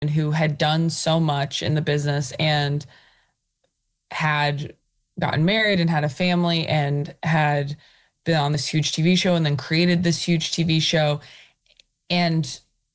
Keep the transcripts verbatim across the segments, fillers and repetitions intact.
who had done so much in the business and had gotten married and had a family and had been on this huge T V show and then created this huge T V show. And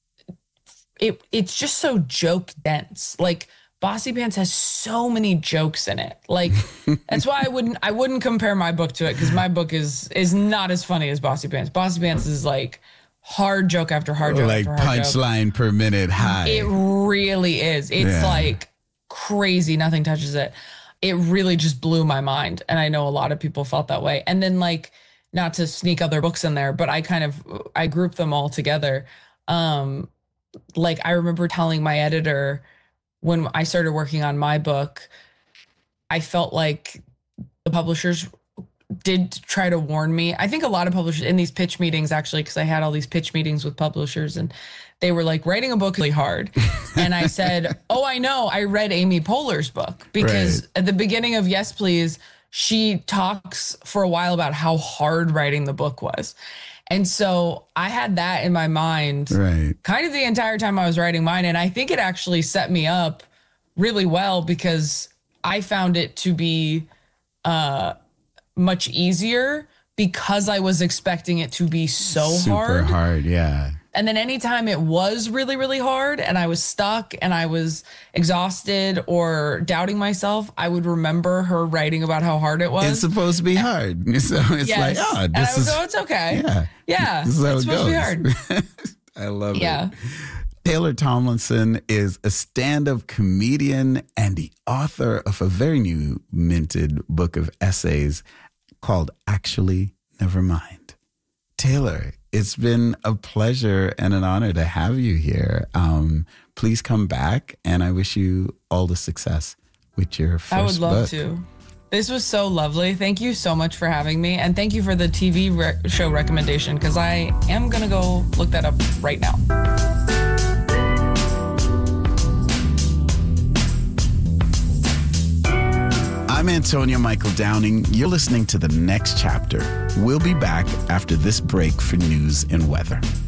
it it's just so joke dense. Like Bossy Pants has so many jokes in it. Like that's why I wouldn't I wouldn't compare my book to it, because my book is is not as funny as Bossy Pants. Bossy Pants is like hard joke after hard joke like after hard punchline per minute high. It really is. It's Yeah. like crazy. Nothing touches it. It really just blew my mind. And I know a lot of people felt that way. And then, like, not to sneak other books in there, but I kind of, I grouped them all together. Um, like, I remember telling my editor when I started working on my book, I felt like the publishers did try to warn me. I think a lot of publishers in these pitch meetings, actually, because I had all these pitch meetings with publishers, and they were like, writing a book is really hard. And I said, oh, I know. I read Amy Poehler's book, because Right. at the beginning of Yes, Please, she talks for a while about how hard writing the book was. And so I had that in my mind Right. kind of the entire time I was writing mine. And I think it actually set me up really well, because I found it to be uh, much easier because I was expecting it to be so Super hard. hard, yeah. And then anytime it was really, really hard and I was stuck and I was exhausted or doubting myself, I would remember her writing about how hard it was. It's supposed to be hard. So it's Yes. like, oh, and I this would is... go, it's okay. Yeah. Yeah. This is how It's it supposed to be goes. hard. I love Yeah. it. Taylor Tomlinson is a stand-up comedian and the author of a very new minted book of essays called Actually Never Mind. Taylor, it's been a pleasure and an honor to have you here. Um, please come back, and I wish you all the success with your first book. I would love to. This was so lovely. Thank you so much for having me. And thank you for the T V re- show recommendation, because I am going to go look that up right now. I'm Antonio Michael Downing. You're listening to The Next Chapter. We'll be back after this break for news and weather.